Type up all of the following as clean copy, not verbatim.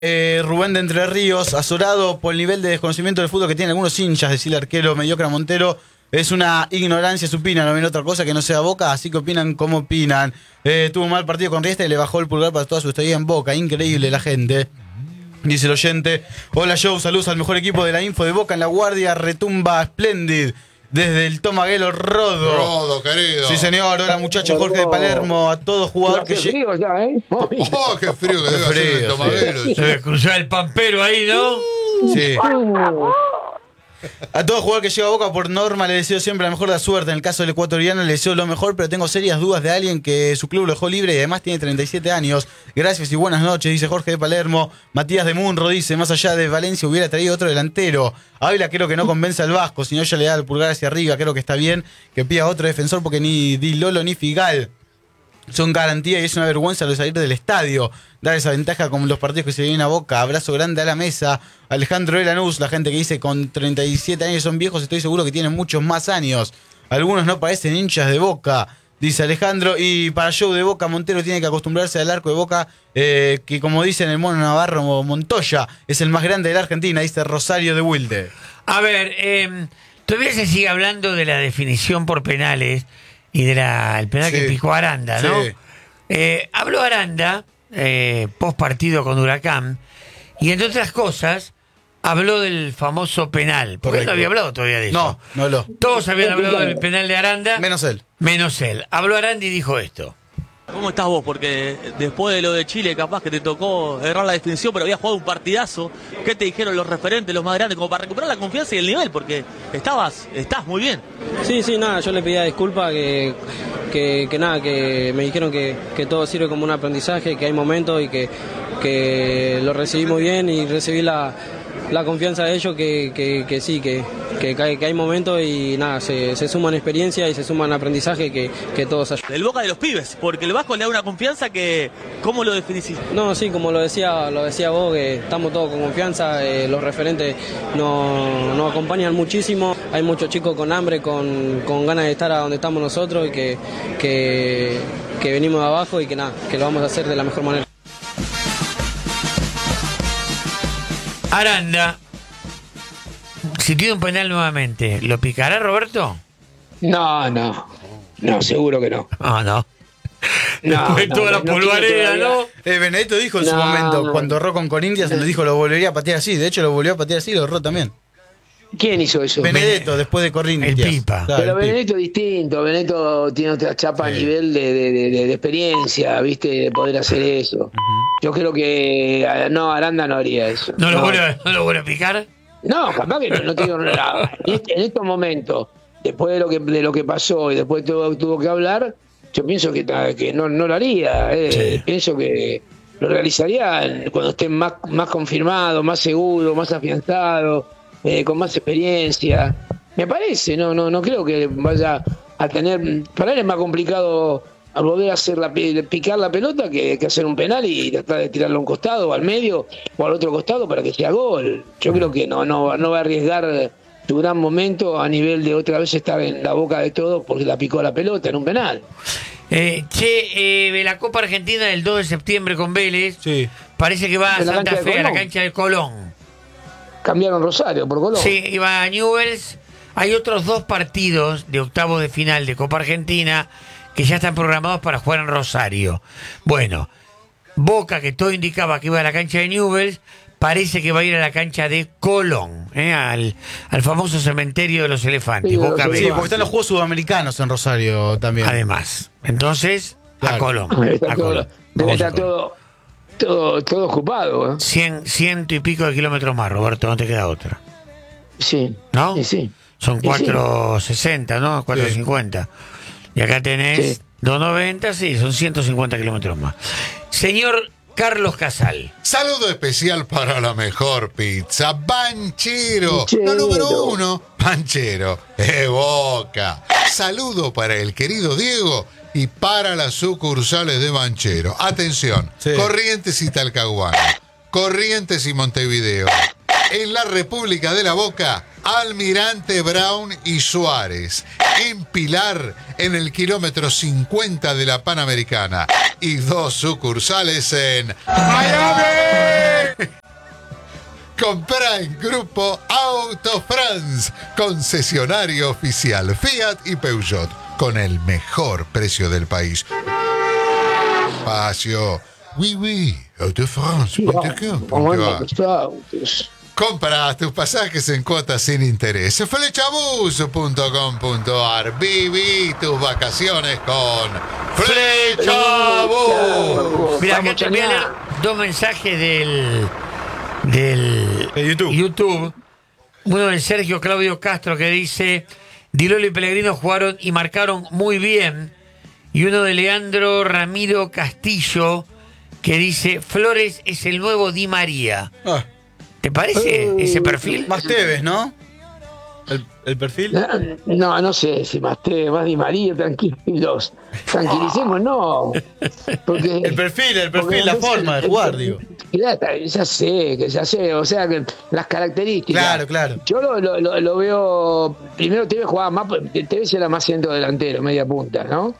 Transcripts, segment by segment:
Rubén de Entre Ríos, azorado por el nivel de desconocimiento del fútbol que tienen algunos hinchas, decía el arquero mediocre Montero. Es una ignorancia supina, no ven otra cosa que no sea Boca, así que opinan como opinan. Tuvo un mal partido con Riestra y le bajó el pulgar para toda su estadía en Boca. Increíble la gente. Dice el oyente. Hola Joe, saludos al mejor equipo de la info de Boca en la guardia. Retumba Splendid. Desde el Tomaguelo Rodo. Rodo, querido. Sí, señor. Hola, muchachos. Jorge de Palermo. A todo jugador que llegue. Frío ya, ¿eh? Oh, qué frío que debe hacer el Tomaguelo. Se ve cruzar el pampero ahí, ¿no? Sí. A todo jugador que llega a Boca por norma le deseo siempre la mejor de la suerte. En el caso del ecuatoriano le deseo lo mejor, pero tengo serias dudas de alguien que su club lo dejó libre y además tiene 37 años. Gracias y buenas noches, dice Jorge de Palermo. Matías de Munro dice, más allá de Valencia hubiera traído otro delantero. Ávila creo que no convence al Vasco, si no ya le da el pulgar hacia arriba. Creo que está bien que pida otro defensor porque ni Di Lolo ni Figal son garantía y es una vergüenza lo de salir del estadio. Dar esa ventaja con los partidos que se vienen a Boca. Abrazo grande a la mesa. Alejandro de Lanús, la gente que dice con 37 años son viejos, estoy seguro que tienen muchos más años. Algunos no parecen hinchas de Boca, dice Alejandro. Y para show de Boca, Montero tiene que acostumbrarse al arco de Boca, que como dicen el mono Navarro, Montoya es el más grande de la Argentina, dice Rosario de Wilde. A ver, todavía se sigue hablando de la definición por penales y del penal que picó Aranda, ¿no? Sí. Habló Aranda post partido con Huracán y entre otras cosas habló del famoso penal, porque él no había hablado todavía de eso. No habló. Todos habían hablado del penal de Aranda Menos él. menos él. Habló Aranda y dijo esto. ¿Cómo estás vos? Porque después de lo de Chile capaz que te tocó errar la definición, pero habías jugado un partidazo. ¿Qué te dijeron los referentes, los más grandes, como para recuperar la confianza y el nivel? Porque estás muy bien. Sí, nada, yo le pedía disculpas que nada, que me dijeron que todo sirve como un aprendizaje, que hay momentos y que lo recibí muy bien y recibí la confianza de ellos que sí, que hay momentos y nada, se suman experiencia y se suman aprendizaje que todos ayudan. Del Boca de los pibes, porque el Vasco le da una confianza que... ¿Cómo lo definís? No, sí, como lo decía vos, que estamos todos con confianza, los referentes nos acompañan muchísimo, hay muchos chicos con hambre, con ganas de estar a donde estamos nosotros y que venimos de abajo y que nada, que lo vamos a hacer de la mejor manera. Aranda, si tiene un penal nuevamente, ¿lo picará Roberto? No, seguro que no. No. Después de toda la polvareda, ¿no? Benedetto dijo en su momento, cuando erró con Corinthians, le dijo lo volvería a patear así. De hecho, lo volvió a patear así y lo erró también. ¿Quién hizo eso? Benedetto, después de Corinthians. El Pipa. Claro, Pero el Pipa. Benedetto es distinto, Benedetto tiene otra chapa a nivel de experiencia, ¿viste? De poder hacer eso. Yo creo que Aranda no haría eso. ¿No lo vuelve a picar? No, capaz que no te digo nada. En estos momentos, después de lo que pasó y después tuvo que hablar, yo pienso que no lo haría. Sí. Pienso que lo realizaría cuando esté más confirmado, más seguro, más afianzado, con más experiencia. Me parece, no creo que vaya a tener... Para él es más complicado al volver a hacer picar la pelota que hacer un penal y tratar de tirarlo a un costado o al medio o al otro costado para que sea gol. Yo creo que no va a arriesgar su gran momento a nivel de otra vez estar en la boca de todos porque la picó la pelota en un penal. La Copa Argentina del 2 de septiembre con Vélez, Sí. parece que va a ¿En la Santa cancha de Fe, a la Colón? cancha de Colón. Cambiaron Rosario por Colón. Sí, iba a Newell's. Hay otros 2 partidos de octavos de final de Copa Argentina que ya están programados para jugar en Rosario. Bueno, Boca, que todo indicaba que iba a la cancha de Newell's, parece que va a ir a la cancha de Colón, al famoso cementerio de los elefantes. Sí, Boca Sí, Vélez. porque están los Juegos Sudamericanos en Rosario también. Además, entonces, Claro. a Colón. Está A todo, Colón. debe Vamos a estar Colón. todo ocupado. 100 y pico de kilómetros más, Roberto, no te queda otra. Sí. ¿No? Sí. Son Sí, 460, ¿no? 450. Y acá tenés Sí. 290, sí, son 150 kilómetros más. Señor Carlos Casal. Saludo especial para la mejor pizza, Banchero. Banchero. La número 1, Banchero. Boca. Saludo para el querido Diego y para las sucursales de Banchero. Atención, Sí. Corrientes y Talcahuano, Corrientes y Montevideo. En la República de la Boca, Almirante Brown y Suárez. En Pilar, en el kilómetro 50 de la Panamericana. Y 2 sucursales en Miami. Comprá en Grupo Auto France, concesionario oficial Fiat y Peugeot, con el mejor precio del país. Espacio. Oui, autofrance.com.ar. Compra tus pasajes en cuotas sin interés. Flechabus.com.ar. Viví tus vacaciones con Flechabus. Mira, acá te voy a leer 2 mensajes del YouTube. Uno de Sergio Claudio Castro que dice: Di Lolo y Pellegrino jugaron y marcaron muy bien. Y uno de Leandro Ramiro Castillo que dice: Flores es el nuevo Di María. ¿Te parece ese perfil? Más Tevez, ¿no? ¿El perfil? No sé si más Di María, tranquilos. Tranquilicemos, no. Porque, el perfil, la forma de jugar, digo. Ya sé, o sea, que las características. Claro. Yo lo veo. Primero Tevez jugaba más, Tevez era más centro delantero, media punta, ¿no?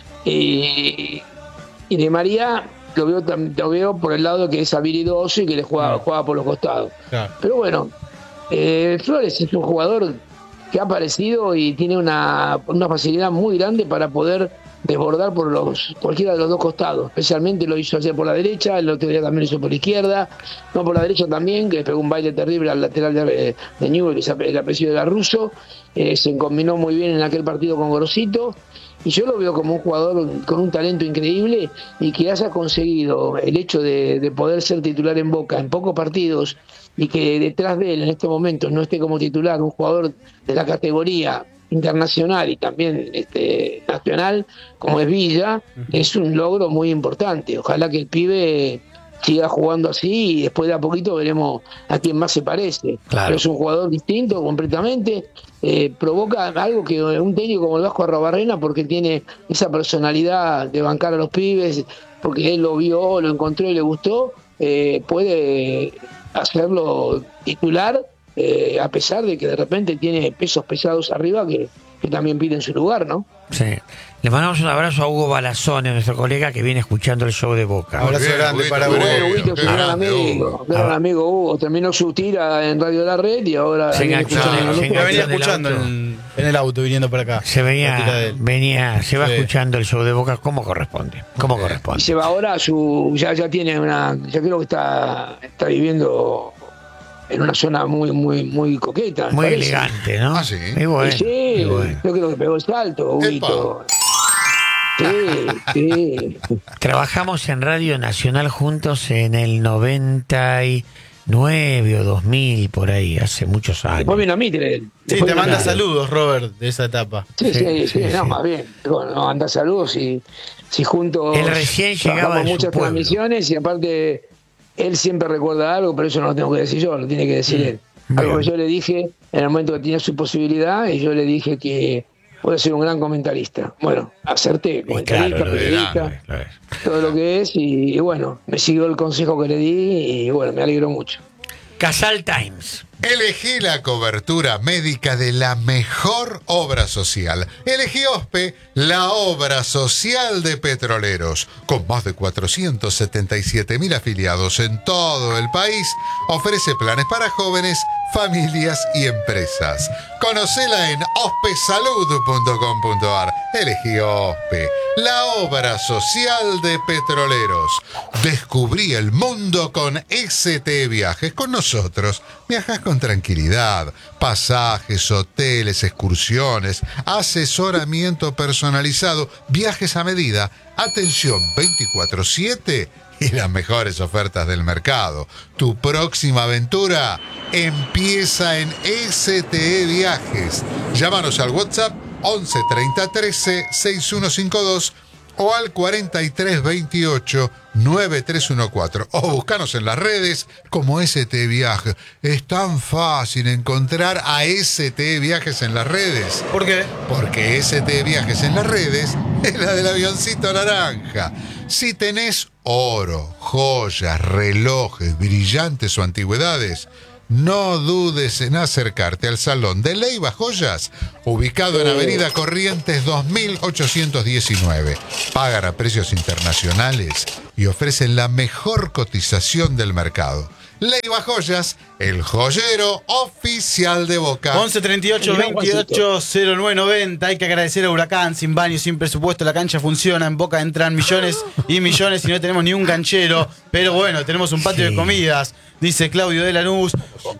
Y Di María lo veo por el lado que es habilidoso y que le juega por los costados. Claro. Pero bueno, Flores es un jugador que ha aparecido y tiene una facilidad muy grande para poder desbordar por cualquiera de los dos costados. Especialmente lo hizo ayer por la derecha, el otro día también lo hizo por la izquierda, no por la derecha también, que le pegó un baile terrible al lateral de Newell, que el apellido era ruso. Se combinó muy bien en aquel partido con Gorosito. Y yo lo veo como un jugador con un talento increíble y que haya conseguido el hecho de poder ser titular en Boca en pocos partidos y que detrás de él en estos momentos no esté como titular un jugador de la categoría internacional y también nacional como es Villa, es un logro muy importante. Ojalá que el pibe siga jugando así y después de a poquito veremos a quién más se parece. Claro. Pero es un jugador distinto completamente, provoca algo que un técnico como el Vasco Arrobarrena, porque tiene esa personalidad de bancar a los pibes, porque él lo vio, lo encontró y le gustó, puede hacerlo titular, a pesar de que de repente tiene pesos pesados arriba que también piden su lugar, ¿no? Sí. Le mandamos un abrazo a Hugo Balazone, nuestro colega que viene escuchando el show de Boca. Abrazo grande para Hugo. Hugo, gran amigo Hugo. Terminó su tira en Radio La Red y ahora me venía escuchando en el auto viniendo para acá. Se va escuchando el show de Boca como corresponde. Y se va ahora ya tiene ya creo que está viviendo en una zona muy coqueta. Muy elegante, ¿no? Ah, sí. Muy bueno. Sí, yo creo que pegó el salto, Huguito. Sí. Trabajamos en Radio Nacional juntos en el 99 o 2000, por ahí, hace muchos años. Después vino Mitre. Sí, te manda saludos, Robert, de esa etapa. Sí, más bien. Bueno, manda saludos y si juntos él recién llegaba de muchas transmisiones y aparte él siempre recuerda algo, pero eso no lo tengo que decir yo, lo tiene que decir él. Algo que yo le dije en el momento que tenía su posibilidad y yo le dije que puede ser un gran comentarista. Bueno, acerté, comentarista, periodista, todo lo que es y bueno, me siguió el consejo que le di y bueno, me alegró mucho. Casal Times. Elegí la cobertura médica de la mejor obra social. Elegí OSPE, la obra social de Petroleros. Con más de 477.000 afiliados en todo el país, ofrece planes para jóvenes, familias y empresas. Conocela en ospesalud.com.ar. Elegí OSPE, la obra social de Petroleros. Descubrí el mundo con ST Viajes. Con nosotros viajas con tranquilidad. Pasajes, hoteles, excursiones, asesoramiento personalizado, viajes a medida, atención 24/7 y las mejores ofertas del mercado. Tu próxima aventura empieza en STE Viajes. Llámanos al WhatsApp 11 30 13 6152 o al 43 28 9314 o buscanos en las redes como ST Viajes. Es tan fácil encontrar a ST Viajes en las redes. ¿Por qué? Porque ST Viajes en las redes es la del avioncito naranja. Si tenés oro, joyas, relojes, brillantes o antigüedades, no dudes en acercarte al Salón de Leiva Joyas, ubicado en Avenida Corrientes 2819. Pagan a precios internacionales y ofrecen la mejor cotización del mercado. Leiva Joyas, el joyero oficial de Boca. 11 38 28 09 90. Hay que agradecer a Huracán, sin baño, sin presupuesto. La cancha funciona. En Boca entran millones y millones y no tenemos ni un canchero. Pero bueno, tenemos un patio de comidas. Dice Claudio de Lanús.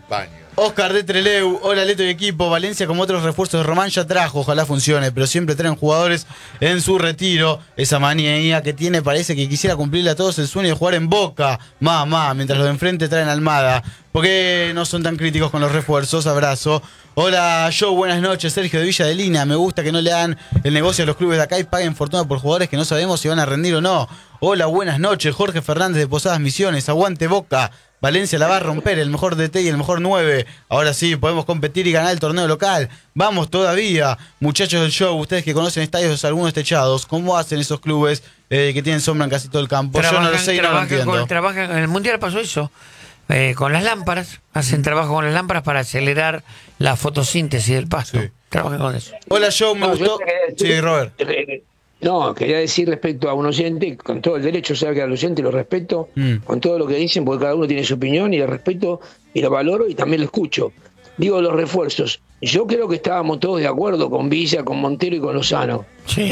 Oscar de Treleu, hola Leto y equipo. Valencia, como otros refuerzos de Román, ya trajo, ojalá funcione, pero siempre traen jugadores en su retiro. Esa manía que tiene, parece que quisiera cumplirle a todos el sueño de jugar en Boca. Mientras los de enfrente traen Almada. ¿Por qué no son tan críticos con los refuerzos? Abrazo. Hola Joe, buenas noches. Sergio de Villa de Lina. Me gusta que no le hagan el negocio a los clubes de acá y paguen fortuna por jugadores que no sabemos si van a rendir o no. Hola, buenas noches. Jorge Fernández de Posadas Misiones. Aguante Boca. Valencia la va a romper, el mejor DT y el mejor 9. Ahora sí, podemos competir y ganar el torneo local. Vamos todavía. Muchachos del show, ustedes que conocen estadios algunos techados, ¿cómo hacen esos clubes que tienen sombra en casi todo el campo? Yo no lo sé y no lo entiendo. En el Mundial pasó eso. Con las lámparas, hacen trabajo con las lámparas para acelerar la fotosíntesis del pasto. Sí. Trabajan con eso. Hola, Joe, me gustó. Sí, Robert. No, quería decir respecto a un oyente, con todo el derecho, sabe que al oyente lo respeto, con todo lo que dicen, porque cada uno tiene su opinión y lo respeto y lo valoro y también lo escucho. Digo, los refuerzos. Yo creo que estábamos todos de acuerdo con Villa, con Montero y con Lozano.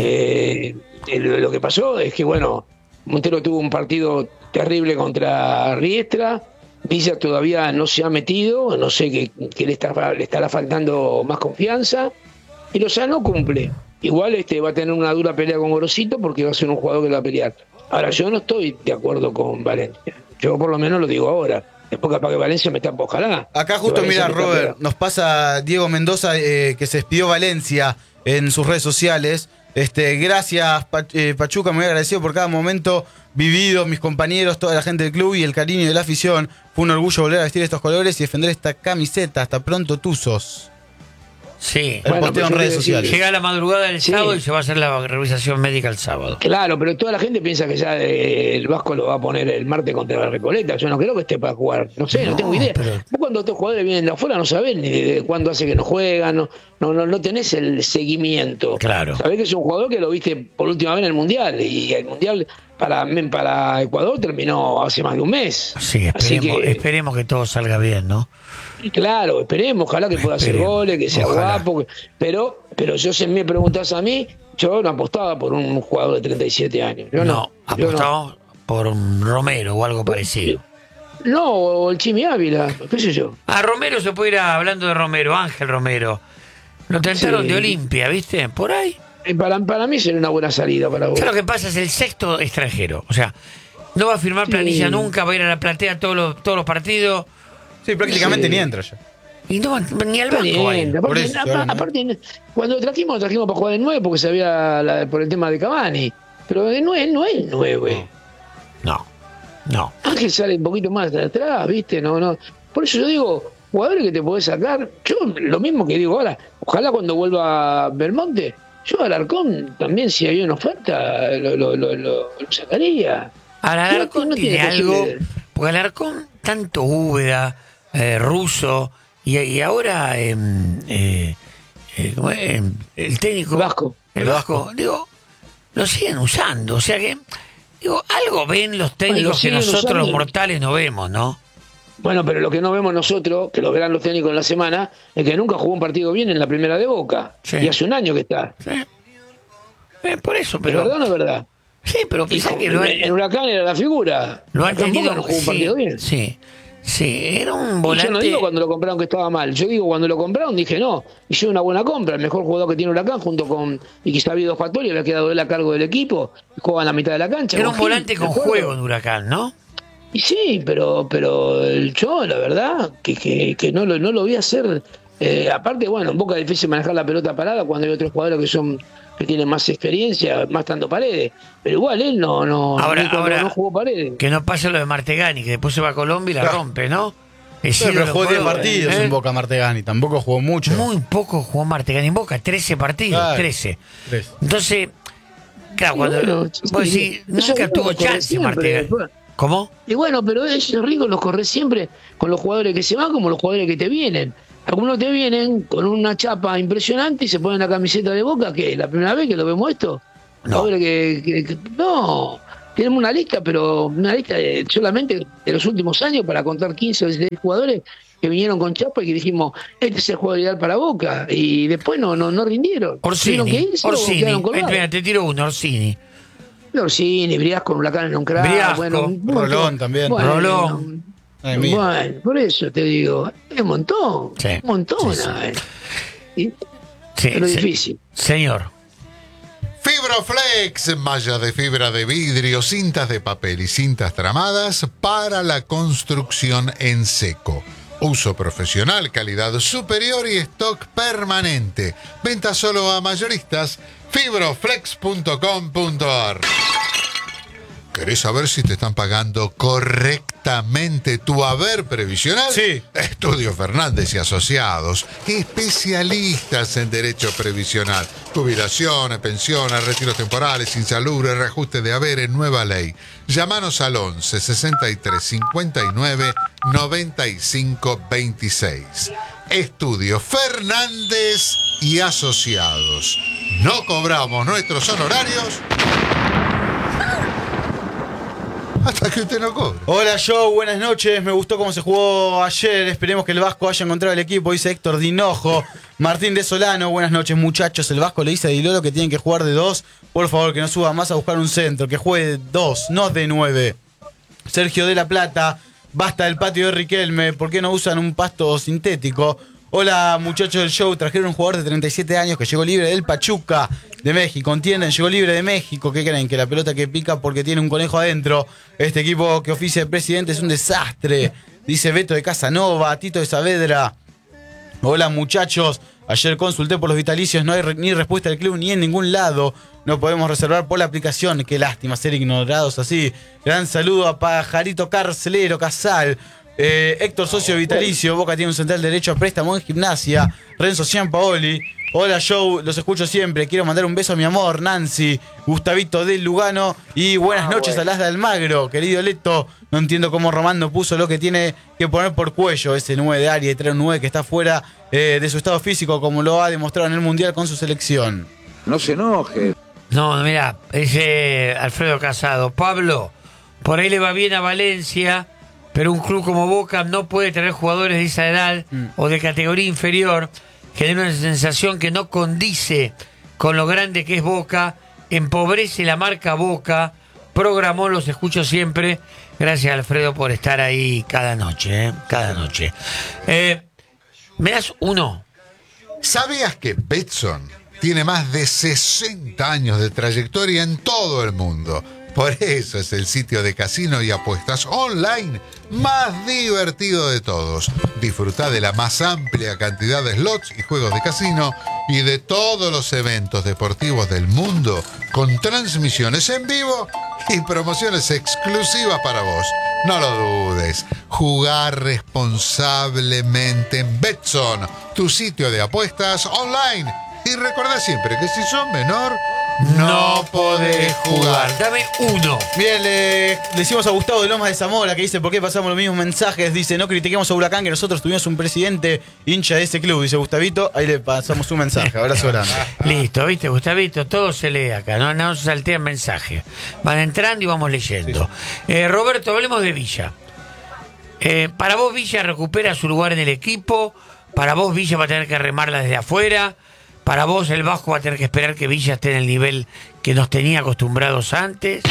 Sí. Lo que pasó es que, bueno, Montero tuvo un partido terrible contra Riestra, Villa todavía no se ha metido, no sé que le estará faltando más confianza, y Lozano cumple. Igual va a tener una dura pelea con Gorosito porque va a ser un jugador que va a pelear. Ahora, yo no estoy de acuerdo con Valencia. Yo por lo menos lo digo ahora. Después capaz que Valencia me está ojalá. Acá justo, mira, Robert, nos pasa Diego Mendoza que se despidió Valencia en sus redes sociales. Gracias, Pachuca, muy agradecido por cada momento vivido, mis compañeros, toda la gente del club y el cariño de la afición. Fue un orgullo volver a vestir estos colores y defender esta camiseta. Hasta pronto, Tuzos. Sí, el posteo en redes sociales. Llega la madrugada del sábado y se va a hacer la revisación médica el sábado. Claro, pero toda la gente piensa que ya el Vasco lo va a poner el martes contra la Recoleta. Yo no creo que esté para jugar. No sé, no tengo idea. Pero... Vos cuando estos jugadores vienen de afuera no sabés ni de cuándo hace que no juegan, no tenés el seguimiento. Claro. Sabés que es un jugador que lo viste por última vez en el Mundial. Y el Mundial para Ecuador terminó hace más de un mes. Sí, esperemos que todo salga bien, ¿no? Claro, esperemos, ojalá que pueda hacer goles, que sea guapo, pero yo si me preguntás a mí, yo no apostaba por un jugador de 37 años. Apostaba por un Romero o algo parecido. No, o el Chimi Ávila, qué sé yo. Romero se puede ir hablando de Romero, Ángel Romero. Lo tentaron de Olimpia, ¿viste? Por ahí. Para mí sería una buena salida para vos. Lo que pasa es el sexto extranjero, o sea, no va a firmar planilla nunca, va a ir a la platea todos los partidos. Sí, prácticamente ni entra ya. Y no, ni al banco. Aparte, cuando lo trajimos para jugar de 9 porque sabía por el tema de Cavani. Pero de 9 no es 9. No. Ángel sale un poquito más de atrás, ¿viste? No. Por eso yo digo, jugadores que te podés sacar. Yo lo mismo que digo ahora. Ojalá cuando vuelva Belmonte, yo al Alarcón también, si hay una oferta, lo sacaría. Ahora, Alarcón tiene algo. Porque Alarcón, tanto Úbeda, Russo y ahora el técnico Vasco. El Vasco, digo, lo siguen usando. O sea que, digo, algo ven los técnicos que nosotros usando. Los mortales no vemos, ¿no? Bueno, pero lo que no vemos nosotros, que lo verán los técnicos en la semana, es que nunca jugó un partido bien en la primera de Boca. Sí. Y hace un año que está. Sí. Por eso, pero... ¿Es verdad o no es verdad? Sí, pero quizás que en Huracán era la figura. Lo han tenido. No jugó un partido bien. Sí, era un volante. Yo no digo cuando lo compraron que estaba mal. Yo digo cuando lo compraron dije no. Hizo una buena compra. El mejor jugador que tiene Huracán junto con. Y quizá había 2 Factori, había quedado él a cargo del equipo. Juega en la mitad de la cancha. Era un volante con juego en Huracán, ¿no? Y sí, pero yo la verdad que no lo vi hacer. Aparte, bueno, en Boca es difícil manejar la pelota parada cuando hay otros jugadores que tienen más experiencia, más tanto Paredes. Pero igual él no jugó Paredes. Que no pase lo de Martegani, que después se va a Colombia y la rompe, ¿no? Pero jugó 10 partidos en Boca Martegani, tampoco jugó mucho. Muy poco jugó Martegani en Boca, 13 partidos, claro, 13. Entonces, claro, cuando vos decís, nunca tuvo chance Martegani. ¿Cómo? Y bueno, pero esos ricos los corres siempre con los jugadores que se van como los jugadores que te vienen. Algunos te vienen con una chapa impresionante y se ponen la camiseta de Boca, que la primera vez que lo vemos esto. No. No, tenemos una lista, pero una lista solamente de los últimos años para contar 15 o 16 jugadores que vinieron con chapa y que dijimos, este es el jugador ideal para Boca, y después no rindieron. Tuvieron que irse o quedaron colgados. Mira, te tiro uno, Orsini. Orsini, Briasco, Huracán en un crack, Briasco, Rolón también. Rolón. Bueno, por eso te digo, es un montón, Sí, un montón. Sí, Pero sí. difícil. Señor. Fibroflex, malla de fibra de vidrio, cintas de papel y cintas tramadas para la construcción en seco. Uso profesional, calidad superior y stock permanente. Venta solo a mayoristas. Fibroflex.com.ar. ¿Querés saber si te están pagando correctamente tu haber previsional? Sí. Estudio Fernández y Asociados, especialistas en derecho previsional, jubilaciones, pensiones, retiros temporales, insalubres, reajuste de haberes, nueva ley. Llámanos al 11 63 59 95 26. Estudio Fernández y Asociados. No cobramos nuestros honorarios hasta que usted no cobre. Hola Joe, buenas noches. Me gustó cómo se jugó ayer. Esperemos que el Vasco haya encontrado el equipo. Dice Héctor Dinojo. Martín de Solano, buenas noches muchachos. El Vasco le dice a Di Loro que tienen que jugar de 2. Por favor, que no suba más a buscar un centro. Que juegue de 2, no de 9. Sergio de la Plata. Basta del patio de Riquelme. ¿Por qué no usan un pasto sintético? Hola muchachos del show. Trajeron un jugador de 37 años que llegó libre del Pachuca de México. ¿Entienden? Llegó libre de México. ¿Qué creen? Que la pelota que pica porque tiene un conejo adentro. Este equipo que oficia el presidente es un desastre. Dice Beto de Casanova, Tito de Saavedra. Hola muchachos. Ayer consulté por los vitalicios. No hay ni respuesta del club ni en ningún lado. No podemos reservar por la aplicación. Qué lástima ser ignorados así. Gran saludo a Pajarito Carcelero Casal. Héctor, socio vitalicio. Boca tiene un central derecho a préstamo en Gimnasia. Renzo Gianpaoli. Hola Joe, los escucho siempre. Quiero mandar un beso a mi amor, Nancy, Gustavito del Lugano. Y buenas noches a Lasda Almagro. Querido Leto, no entiendo cómo Román no puso lo que tiene que poner por cuello. Ese 9 de área y trae un 9 que está fuera de su estado físico, como lo ha demostrado en el Mundial con su selección. No se enoje. No, mira, dice Alfredo Casado. Pablo, por ahí le va bien a Valencia, pero un club como Boca no puede tener jugadores de esa edad o de categoría inferior que den una sensación que no condice con lo grande que es Boca, empobrece la marca Boca. Programó, los escucho siempre. Gracias Alfredo por estar ahí cada noche, cada noche. ¿Me das uno? ¿Sabías que Betson tiene más de 60 años de trayectoria en todo el mundo? Por eso es el sitio de casino y apuestas online más divertido de todos. Disfruta de la más amplia cantidad de slots y juegos de casino y de todos los eventos deportivos del mundo con transmisiones en vivo y promociones exclusivas para vos. No lo dudes. Jugar responsablemente en Betson, tu sitio de apuestas online. Y recuerda siempre que si sos menor, no podés jugar. Dame uno. Bien, le decimos a Gustavo de Lomas de Zamora que dice: ¿por qué pasamos los mismos mensajes? Dice: no critiquemos a Huracán, que nosotros tuvimos un presidente hincha de ese club. Dice Gustavito, ahí le pasamos un mensaje. Abrazo grande. Listo, viste, Gustavito, todo se lee acá, no se saltean mensajes. Van entrando y vamos leyendo. Roberto, hablemos de Villa. Para vos Villa recupera su lugar en el equipo. Para vos Villa va a tener que remarla desde afuera. Para vos el Vasco va a tener que esperar que Villa esté en el nivel que nos tenía acostumbrados antes.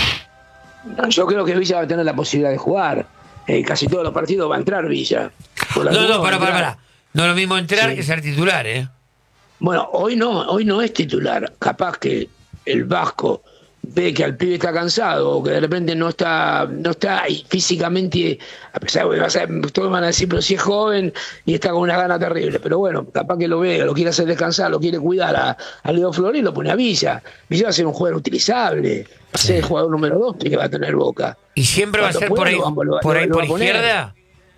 Yo creo que Villa va a tener la posibilidad de jugar. Casi todos los partidos va a entrar Villa. No, pará. No es lo mismo entrar que ser titular, Bueno, hoy no es titular. Capaz que el Vasco ve que al pibe está cansado o que de repente no está y físicamente, a pesar de que todos van a decir, pero si es joven y está con una gana terrible, pero bueno, capaz que lo ve, lo quiere hacer descansar, lo quiere cuidar a Leo Flores y lo pone a Villa. Villa va a ser un jugador utilizable, va a ser el jugador número 2 que va a tener Boca. ¿Y siempre va a ser por ahí por izquierda?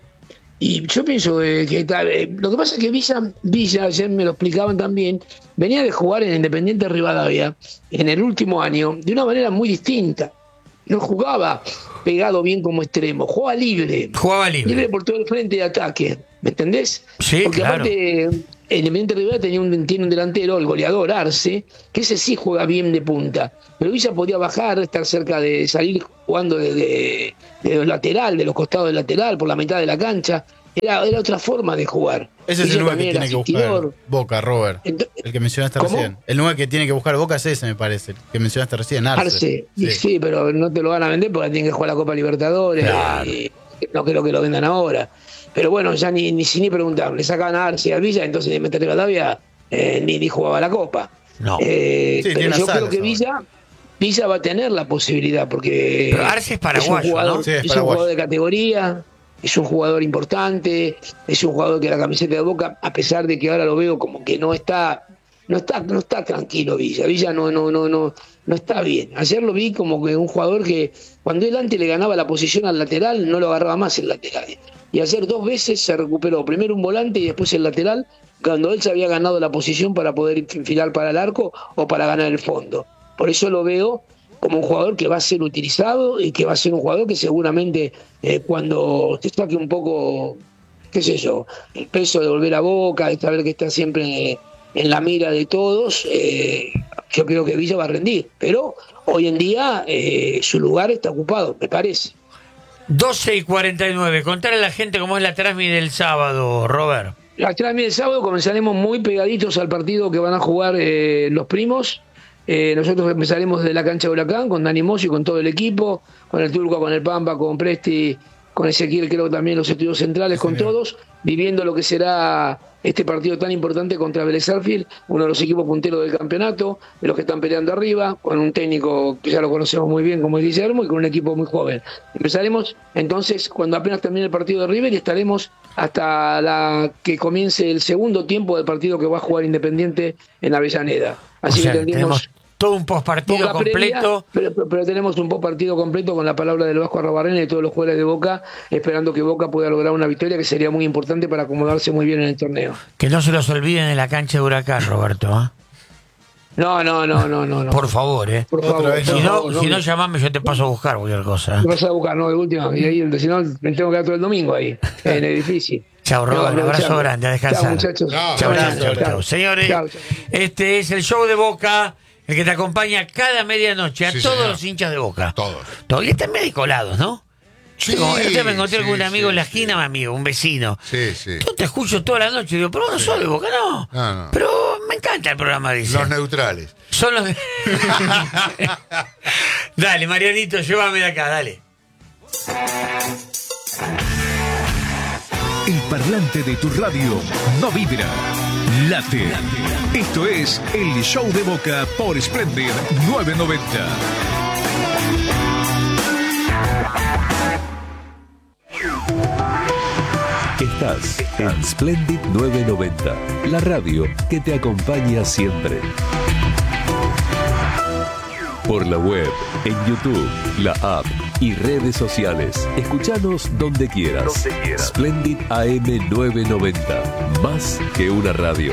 Y yo pienso que lo que pasa es que Villa, ayer me lo explicaban también, venía de jugar en Independiente Rivadavia en el último año de una manera muy distinta. No jugaba pegado bien como extremo, jugaba libre. Libre por todo el frente de ataque, ¿me entendés? Sí, porque claro. aparte Independiente Rivadavia tiene un delantero, el goleador Arce, que ese sí juega bien de punta. Pero Villa podía bajar, estar cerca de salir jugando de lateral, de los costados del lateral, por la mitad de la cancha. Era otra forma de jugar. Ese es el 9 que tiene que buscar Boca, Robert. El que mencionaste ¿Cómo? recién. El 9 que tiene que buscar Boca es ese, me parece. El que mencionaste recién, Arce. Sí, pero no te lo van a vender porque tienen que jugar la Copa Libertadores. Claro. Y no creo que lo vendan ahora. Pero bueno, ya ni preguntaron. Le sacaban a Arce y a Villa, entonces Independiente Rivadavia ni jugaba la Copa. No. Pero yo creo que Villa va a tener la posibilidad porque Pero Arce es paraguayo, ¿no? Sí, es un jugador de categoría, es un jugador importante, es un jugador que la camiseta de Boca, a pesar de que ahora lo veo como que no está tranquilo Villa no está bien. Ayer lo vi como que un jugador que cuando él antes le ganaba la posición al lateral, no lo agarraba más el lateral. Y ayer 2 veces se recuperó, primero un volante y después el lateral, cuando él se había ganado la posición para poder enfilar para el arco o para ganar el fondo. Por eso lo veo como un jugador que va a ser utilizado y que va a ser un jugador que seguramente cuando se saque un poco, qué sé yo, el peso de volver a Boca, de saber que está siempre en la mira de todos, yo creo que Villa va a rendir. Pero hoy en día su lugar está ocupado, me parece. 12:49. Contarle a la gente cómo es la transmi del sábado, Robert. La transmi del sábado comenzaremos muy pegaditos al partido que van a jugar los primos. Nosotros empezaremos desde la cancha de Huracán con Dani Mossi, con todo el equipo, con el Turco, con el Pampa, con Presti, con Ezequiel, creo que también los estudios centrales, con todos, viviendo lo que será este partido tan importante contra Vélez Sarsfield, uno de los equipos punteros del campeonato, de los que están peleando arriba, con un técnico que ya lo conocemos muy bien como es Guillermo y con un equipo muy joven. Empezaremos entonces cuando apenas termine el partido de River y estaremos hasta que comience el segundo tiempo del partido que va a jugar Independiente en Avellaneda. Así que tenemos todo un postpartido completo. Pero tenemos un postpartido completo con la palabra del Vasco Arrobarrena y todos los jugadores de Boca, esperando que Boca pueda lograr una victoria que sería muy importante para acomodarse muy bien en el torneo. Que no se los olviden en la cancha de Huracán, Roberto. No. Por favor, Por favor. Si no, llamame, yo te paso a buscar cualquier cosa. Te vas a buscar, de última. Y ahí, si no, me tengo que quedar todo el domingo ahí, en el edificio. Chao, Robert, un abrazo grande, a descansar. Chao, muchachos. Chao. Señores, este es el show de Boca, el que te acompaña cada medianoche a todos los hinchas de Boca. Todos. Todavía están medio colados, ¿no? Sí, yo me encontré con un amigo en la esquina, mi amigo, un vecino. Sí. Yo te escucho toda la noche y digo, pero vos no sos de Boca, no. Pero me encanta el programa, dice. Los neutrales. Son los... Dale, Marianito, llévame de acá, dale. El parlante de tu radio no vibra, late. Esto es el show de Boca por Splendid 990. Estás en Splendid 990, la radio que te acompaña siempre. Por la web, en YouTube, la app y redes sociales. Escuchanos donde quieras. Splendid AM 990, más que una radio.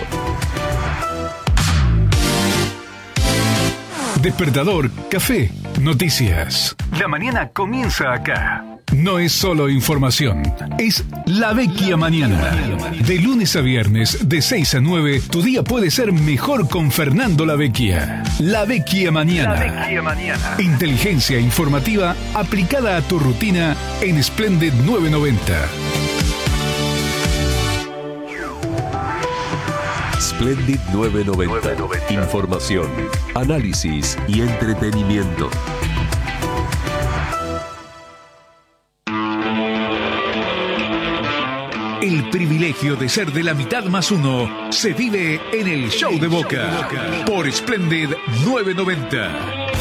Despertador, café, noticias. La mañana comienza acá. No es solo información, es La Vecchia Mañana. De lunes a viernes, de 6 a 9, tu día puede ser mejor con Fernando La Vecchia. La Vecchia Mañana. Inteligencia informativa aplicada a tu rutina en Splendid 990. Splendid 990. Información, análisis y entretenimiento. El privilegio de ser de la mitad más uno se vive en el show de Boca por Splendid 990.